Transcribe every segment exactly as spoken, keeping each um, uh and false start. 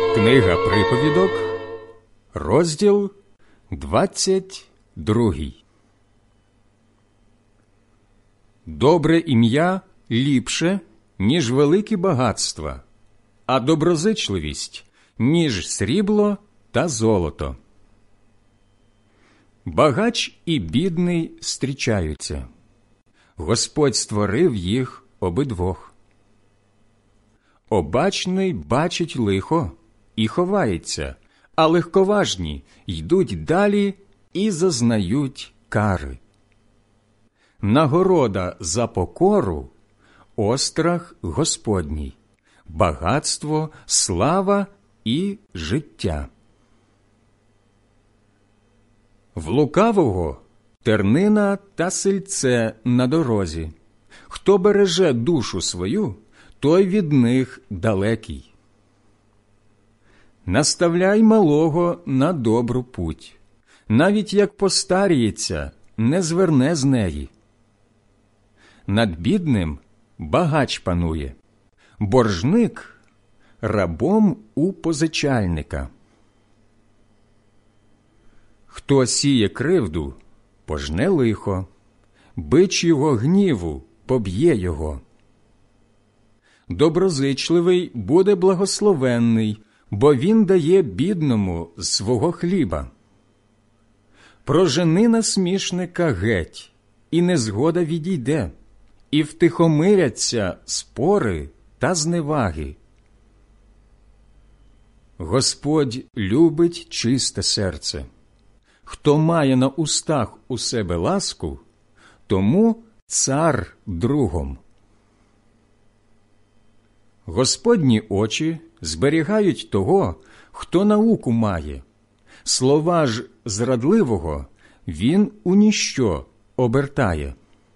Книга Приповідок, розділ двадцять другий. Добре ім'я ліпше, ніж великі багатства, а доброзичливість, ніж срібло та золото. Багач і бідний зустрічаються. Господь створив їх обидвох. Обачний бачить лихо і ховається, а легковажні йдуть далі і зазнають кари. Нагорода за покору – острах Господній, багатство, слава і життя. В лукавого тернина та сильце на дорозі. Хто береже душу свою, той від них далекий. Наставляй малого на добру путь, навіть як постаріється, не зверне з неї. Над бідним багач панує, боржник – рабом у позичальника. Хто сіє кривду, пожне лихо, бич його гніву поб'є його. Доброзичливий буде благословенний, бо він дає бідному з свого хліба. Прожени насмішника геть, і незгода відійде, і втихомиряться спори та зневаги. Господь любить чисте серце. Хто має на устах у себе ласку, тому цар другом. Господні очі зберігають того, хто науку має. Слова ж зрадливого він у ніщо обертає.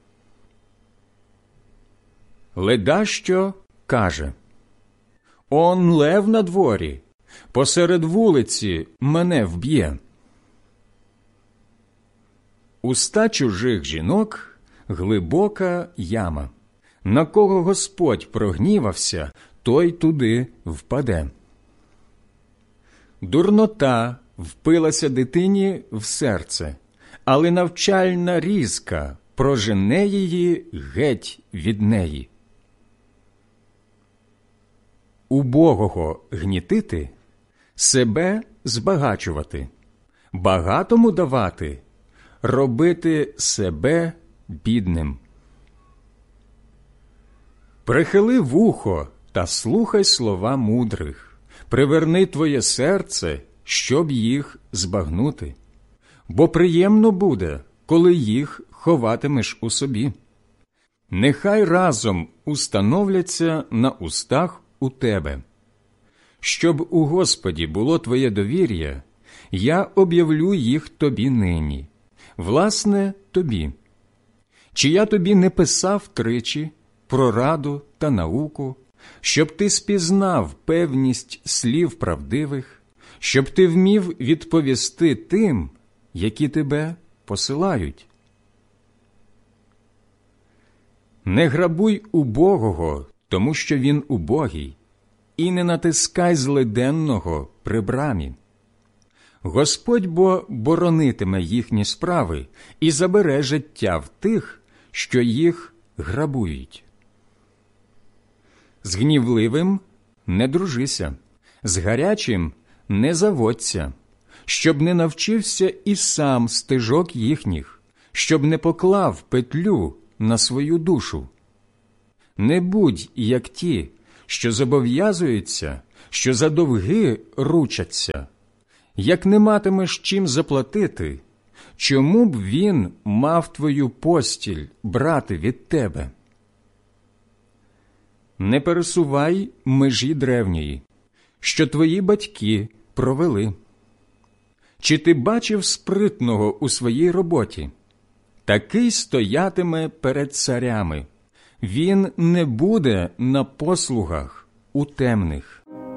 Ледащо каже: «Он лев на дворі, посеред вулиці мене вб'є». Уста чужих жінок – глибока яма. На кого Господь прогнівався, той туди впаде. Дурнота впилася дитині в серце, але навчальна різка прожене її геть від неї. Убогого гнітити – себе збагачувати, багатому давати – робити себе бідним. Прихили вухо та слухай слова мудрих, приверни твоє серце, щоб їх збагнути, бо приємно буде, коли їх ховатимеш у собі. Нехай разом установляться на устах у тебе. Щоб у Господі було твоє довір'я, я об'явлю їх тобі нині, власне, тобі. Чи я тобі не писав тричі про раду та науку, щоб ти спізнав певність слів правдивих, щоб ти вмів відповісти тим, які тебе посилають? Не грабуй убогого, тому що він убогий, і не натискай злиденного при брамі. Господь бо боронитиме їхні справи і забере життя в тих, що їх грабують. З гнівливим не дружися, з гарячим не заводься, щоб не навчився і сам стежок їхніх, щоб не поклав петлю на свою душу. Не будь як ті, що зобов'язуються, що за довги ручаться. Як не матимеш чим заплатити, чому б він мав твою постіль брати від тебе? Не пересувай межі древньої, що твої батьки провели. Чи ти бачив спритного у своїй роботі? Такий стоятиме перед царями. Він не буде на послугах у темних.